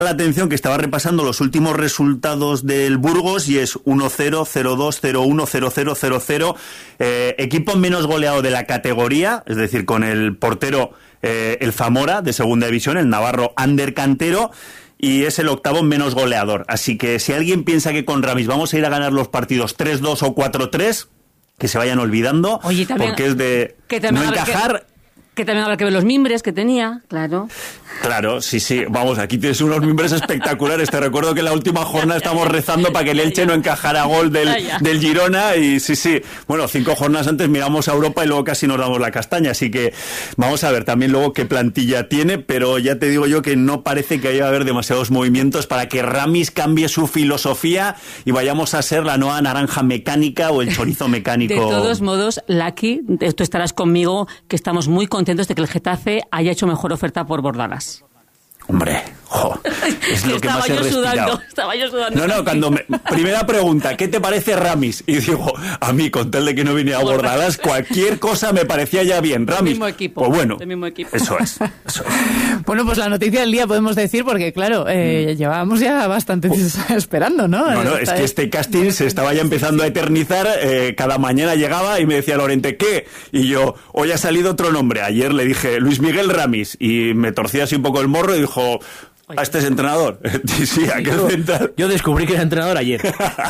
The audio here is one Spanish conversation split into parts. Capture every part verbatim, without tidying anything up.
la atención que estaba repasando los últimos resultados del Burgos y es uno cero, cero dos, cero uno, cero cero, cero cero. Eh, equipo menos goleado de la categoría, es decir, con el portero eh, el Zamora de segunda división, el navarro Ander Cantero, y es el octavo menos goleador. Así que si alguien piensa que con Ramis vamos a ir a ganar los partidos tres dos o cuatro tres, que se vayan olvidando. Oye, también, porque es de no encajar... Que... Que también habrá que ver los mimbres que tenía, claro. Claro, sí, sí. Vamos, aquí tienes unos mimbres espectaculares. Te recuerdo que en la última jornada estamos rezando para que el Elche no encajara gol del, del Girona. Y sí, sí. Bueno, cinco jornadas antes miramos a Europa y luego casi nos damos la castaña. Así que vamos a ver también luego qué plantilla tiene. Pero ya te digo yo que no parece que haya a haber demasiados movimientos para que Ramis cambie su filosofía y vayamos a ser la nueva naranja mecánica o el chorizo mecánico. De todos modos, Lucky, tú estarás conmigo, que estamos muy contentos de que el Getafe haya hecho mejor oferta por Bordalas. Hombre, jo, es lo que más he respirado. Sudando, estaba yo sudando. No, no, cuando me, primera pregunta, ¿qué te parece Ramis? Y digo, a mí, con tal de que no viniera a Bordalas, cualquier cosa me parecía ya bien. Ramis, del mismo equipo, pues bueno, del mismo equipo. Eso es, eso es. Bueno, pues la noticia del día podemos decir, porque claro, eh, mm. llevábamos ya bastante oh. esperando, ¿no? No, no, es que este casting se estaba ya empezando a eternizar, eh, cada mañana llegaba y me decía Lorente, ¿qué? Y yo, hoy ha salido otro nombre. Ayer le dije, Luis Miguel Ramis, y me torcía así un poco el morro y dijo, ¿a este es entrenador? Sí, ¿a qué central? Yo descubrí que era entrenador ayer.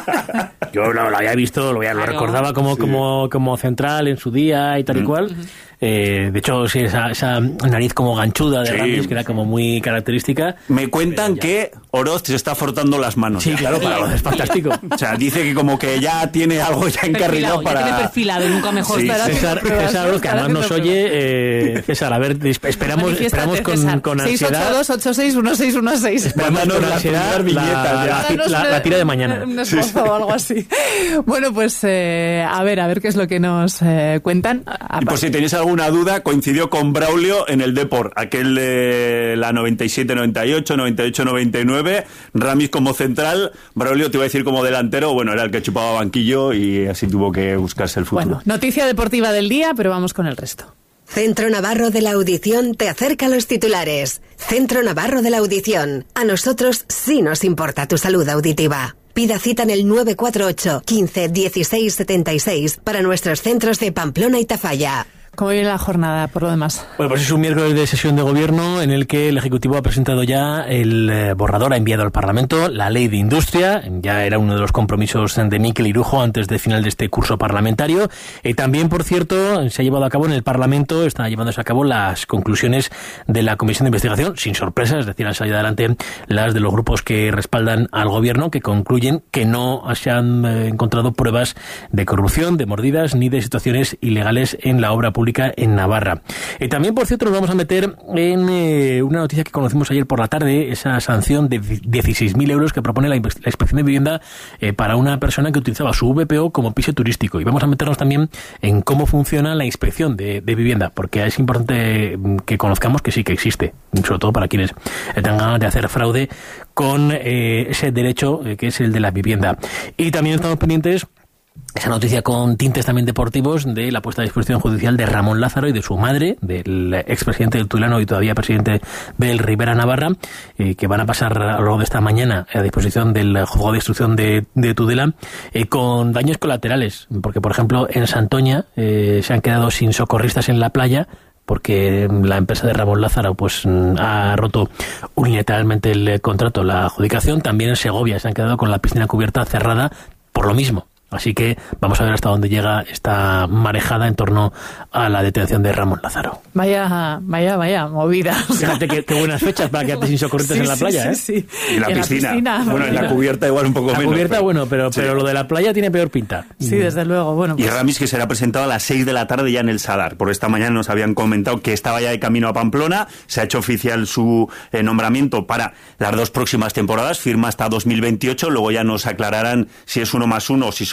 Yo lo, lo había visto, lo, había, lo recordaba como, sí. como, como central en su día y tal y cual. Uh-huh. Eh, de hecho, sí, esa, esa nariz como ganchuda de sí. Ramis, que era como muy característica. Me cuentan que Oroz se está frotando las manos. Sí, ya. Claro, claro, es fantástico. O sea, dice que como que ya tiene algo ya encarrilado para... Ya tiene perfilado, nunca mejor. Sí, César, César Oroz, que además nos oye... Eh, César, a ver, esperamos, esperamos con, con ansiedad... seis ocho dos, ocho seis uno seis uno seis. Esperamos con ansiedad la, la, la, la, la tira de mañana. Un esbozo sí, sí. o algo así. Bueno, pues eh, a ver, a ver qué es lo que nos eh, cuentan. Y por si tenéis alguna duda, coincidió con Braulio en el Depor, aquel de la noventa y siete noventa y ocho, noventa y ocho noventa y nueve, Ramis como central, Braulio te iba a decir como delantero, bueno, era el que chupaba banquillo y así tuvo que buscarse el futuro. Bueno, noticia deportiva del día, pero vamos con el resto. Centro Navarro de la Audición te acerca a los titulares. Centro Navarro de la Audición. A nosotros sí nos importa tu salud auditiva. Pida cita en el nueve cuatro ocho, quince, dieciséis, setenta y seis para nuestros centros de Pamplona y Tafalla. ¿Cómo viene la jornada, por lo demás? Bueno, pues es un miércoles de sesión de gobierno en el que el Ejecutivo ha presentado ya el eh, borrador, ha enviado al Parlamento la Ley de Industria, ya era uno de los compromisos de Mikel Irujo antes del final de este curso parlamentario. Y también, por cierto, se ha llevado a cabo en el Parlamento, están llevándose a cabo las conclusiones de la Comisión de Investigación, sin sorpresa, es decir, han salido adelante las de los grupos que respaldan al gobierno, que concluyen que no se han eh, encontrado pruebas de corrupción, de mordidas, ni de situaciones ilegales en la obra pública en Navarra. Eh, también, por cierto, nos vamos a meter en eh, una noticia que conocimos ayer por la tarde, esa sanción de dieciséis mil euros que propone la, la Inspección de Vivienda eh, para una persona que utilizaba su V P O como piso turístico. Y vamos a meternos también en cómo funciona la inspección de, de vivienda, porque es importante que conozcamos que sí que existe, sobre todo para quienes tengan ganas de hacer fraude con eh, ese derecho eh, que es el de la vivienda. Y también estamos pendientes esa noticia con tintes también deportivos de la puesta a disposición judicial de Ramón Lázaro y de su madre, del expresidente del Tudelano y todavía presidente del Rivera Navarra, eh, que van a pasar a lo largo de esta mañana a disposición del juzgado de instrucción de, de Tudela, eh, con daños colaterales, porque por ejemplo en Santoña eh, se han quedado sin socorristas en la playa porque la empresa de Ramón Lázaro pues ha roto unilateralmente el contrato, la adjudicación. También en Segovia se han quedado con la piscina cubierta cerrada por lo mismo. Así que vamos a ver hasta dónde llega esta marejada en torno a la detención de Ramón Lázaro. Vaya, vaya, vaya, movida. Fíjate qué, qué buenas fechas para quedarte sin socorrientes sí, en la sí, playa, sí, ¿eh? Sí. Y la, y piscina. la piscina. Bueno, en la cubierta igual un poco la menos. La cubierta, pero... bueno, pero, sí. pero lo de la playa tiene peor pinta. Sí, desde luego. Bueno, pues... Y Ramis, que será presentado a las seis de la tarde ya en el Sadar. Por esta mañana nos habían comentado que estaba ya de camino a Pamplona. Se ha hecho oficial su eh, nombramiento para las dos próximas temporadas. Firma hasta dos mil veintiocho. Luego ya nos aclararán si es uno más uno o si son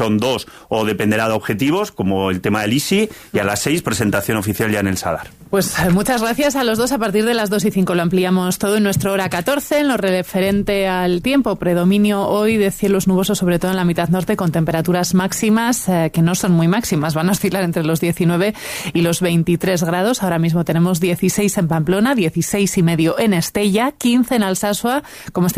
Ron dos o dependerá de objetivos, como el tema del I S I, y a las seis presentación oficial ya en el Sadar. Pues muchas gracias a los dos. A partir de las dos y cinco lo ampliamos todo en nuestro hora catorce. En lo referente al tiempo, predominio hoy de cielos nubosos, sobre todo en la mitad norte, con temperaturas máximas eh, que no son muy máximas. Van a oscilar entre los diecinueve y los veintitrés grados. Ahora mismo tenemos dieciséis en Pamplona, dieciséis y medio en Estella, quince en Alsasua. Como